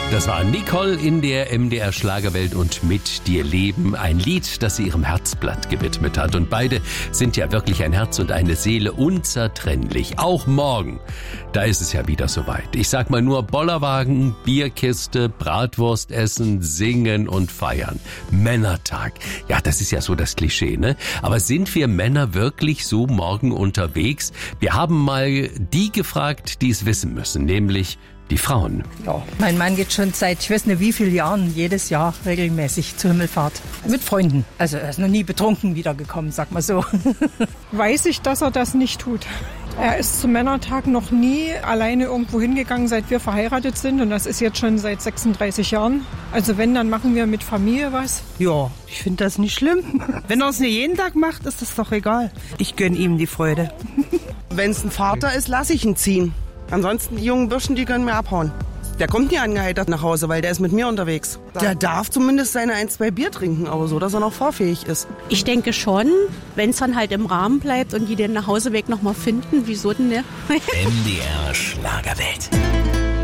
Das war Nicole in der MDR Schlagerwelt und Mit dir leben. Ein Lied, das sie ihrem Herzblatt gewidmet hat. Und beide sind ja wirklich ein Herz und eine Seele unzertrennlich. Auch morgen, da ist es ja wieder soweit. Ich sag mal nur Bollerwagen, Bierkiste, Bratwurst essen, singen und feiern. Männertag. Ja, das ist ja so das Klischee, ne? Aber sind wir Männer wirklich so morgen unterwegs? Wir haben mal die gefragt, die es wissen müssen, nämlich die Frauen. Ja, mein Mann geht schon seit, ich weiß nicht wie vielen Jahren, jedes Jahr regelmäßig zur Himmelfahrt. Mit Freunden. Also er ist noch nie betrunken wiedergekommen, sag mal so. Weiß ich, dass er das nicht tut. Er ist zum Männertag noch nie alleine irgendwo hingegangen, seit wir verheiratet sind. Und das ist jetzt schon seit 36 Jahren. Also wenn, dann machen wir mit Familie was. Ja, ich finde das nicht schlimm. Wenn er es nicht jeden Tag macht, ist das doch egal. Ich gönne ihm die Freude. Wenn es ein Vater ist, lasse ich ihn ziehen. Ansonsten, die jungen Burschen, die können mir abhauen. Der kommt nie angeheitert nach Hause, weil der ist mit mir unterwegs. Der darf zumindest seine 1-2 Bier trinken, aber so, dass er noch fahrfähig ist. Ich denke schon, wenn es dann halt im Rahmen bleibt und die den Nachhauseweg nochmal finden, wieso denn nicht? MDR Schlagerwelt.